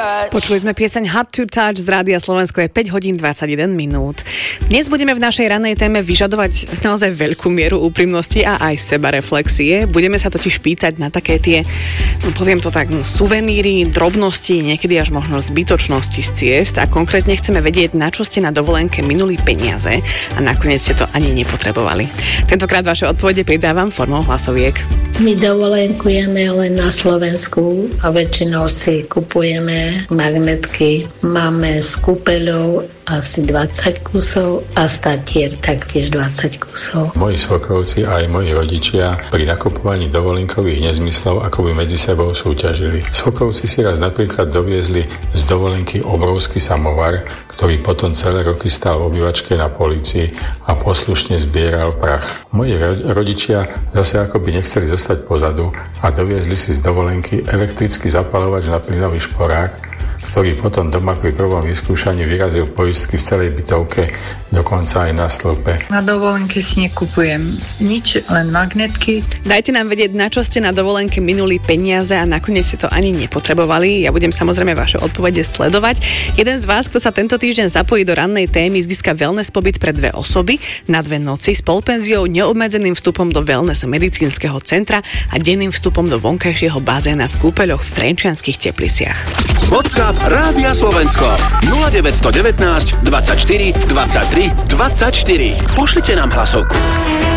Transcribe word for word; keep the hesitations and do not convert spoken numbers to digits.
Počuli sme pieseň Hot to Touch z Rádia Slovensko, je päť hodín dvadsaťjeden minút. Dnes budeme v našej ranej téme vyžadovať naozaj veľkú mieru úprimnosti a aj sebareflexie. Budeme sa totiž pýtať na také tie, no poviem to tak, no, suveníry, drobnosti, niekedy až možno zbytočnosti z ciest a konkrétne chceme vedieť, na čo ste na dovolenke minuli peniaze a nakoniec ste to ani nepotrebovali. Tentokrát vaše odpovede pridávam formou hlasoviek. My dovolenkujeme len na Slovensku a väčšinou si kupujeme magnetky. Máme s kúpeľou asi dvadsať kusov a statier taktiež dvadsať kusov. Moji svokrovci a aj moji rodičia pri nakupovaní dovolenkových nezmyslov akoby medzi sebou súťažili. Svokrovci si raz napríklad doviezli z dovolenky obrovský samovar, ktorý potom celé roky stál v obývačke na polícii a poslušne zbieral prach. Moji rodičia zase akoby nechceli zostať pozadu a doviezli si z dovolenky elektrický zapalovač na plynový šporák, ktorý potom doma pri prvom vyskúšaní vyrazil poistky v celej bytovke, dokonca aj na stĺpe. Na dovolenke si nekupujem nič, len magnetky. Dajte nám vedieť, na čo ste na dovolenke minuli peniaze a nakoniec ste to ani nepotrebovali. Ja budem samozrejme vaše odpovede sledovať. Jeden z vás, kto sa tento týždeň zapojí do rannej témy, získa wellness pobyt pre dve osoby na dve noci s polpenziou, neobmedzeným vstupom do wellness medicínskeho centra a denným vstupom do vonkajšieho bazéna v kúpeľoch v Trenčianskych Tepliciach. WhatsApp Rádia Slovensko nula deväť jedna deväť dvadsaťštyri dvadsaťtri dvadsaťštyri. Pošlite nám hlasovku.